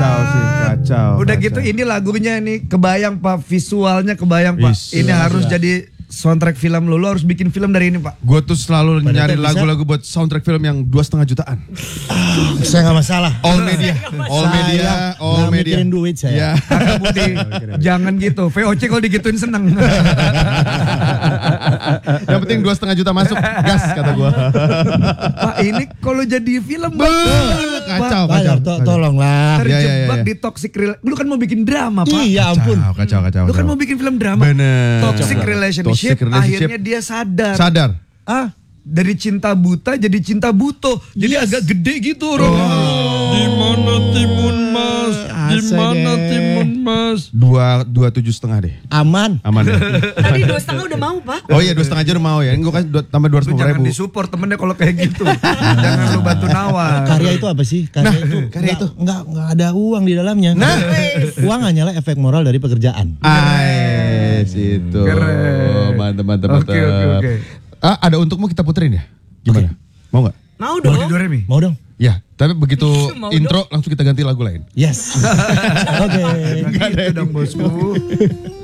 sih, kacau. Udah kacau. gitu ini lagunya nih kebayang Pak, visualnya kebayang Pak. Ini harus jadi soundtrack film lu harus bikin film dari ini Pak. Gue tuh selalu nyari bisa. lagu-lagu buat soundtrack film yang 2,5 jutaan. Saya nggak masalah. All media, Nggak mikirin duit saya. Ya. Kakak Budi, jangan gitu. VOC kalau digituin seneng. Yang penting 2,5 juta masuk, gas kata gue. Pak ini kalau jadi film Kacau, Bayar, kacau. tolonglah. terjebak Ya. di toxic relationship. Lu kan mau bikin drama Pak. Iya ampun. Kacau. Lu kan mau bikin film drama. Bener. Toxic relationship. Toxic relationship. Akhirnya dia sadar. Sadar. Dari cinta buta jadi cinta buto. Jadi agak gede gitu Di mana timun mas? Di mana timun mas? 27,5 deh. Aman. Aman deh. Tadi 2,5 udah mau Pak. Oh iya 2,5 aja udah mau ya. Ini gue kasih tambah Lu 250 jangan ribu. disupport temennya kalau kayak gitu. Jangan lu bantu nawar. Karya itu apa sih? Karya itu nggak ada uang di dalamnya. Nah. Uang hanyalah efek moral dari pekerjaan. Situ. Keren. Mantap. Oke. Ada untukmu kita puterin ya? Gimana? Mau nggak? Mau Mau di dong. Doremi? Mau dong? Ya, tapi begitu Mau intro langsung kita ganti lagu lain. Yes. Oke. Gitu dong bosku.